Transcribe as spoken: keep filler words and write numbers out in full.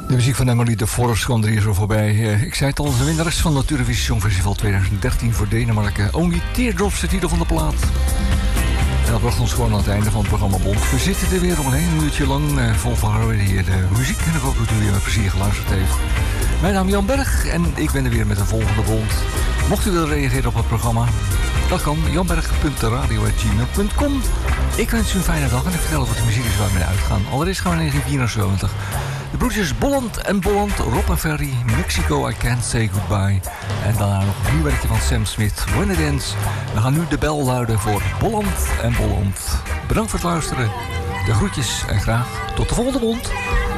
De muziek van Emily de Forest kwam er hier zo voorbij. Uh, ik zei het al, de winnares van het Eurovisie Songfestival twintig dertien voor Denemarken. Only Teardrops, de titel van de plaat. En dat bracht ons gewoon aan het einde van het programma Bond. We zitten er weer nog een uurtje lang uh, vol van hier de muziek. En ik hoop dat u weer met plezier geluisterd heeft. Mijn naam is Jan Berg en ik ben er weer met een volgende Bond. Mocht u willen reageren op het programma, dat kan janberg punt radio apenstaartje gmail punt com. Ik wens u een fijne dag en ik vertel wat de muziek is waar we mee uitgaan. Allereerst gaan we naar negentien vierenzeventig. De broertjes Bolland en Bolland, Rob en Ferry, Mexico, I Can't Say Goodbye. En daarna nog een nieuw werkje van Sam Smith, When It Ends. We gaan nu de bel luiden voor Bolland en Bolland. Bedankt voor het luisteren. De groetjes en graag tot de volgende Bond.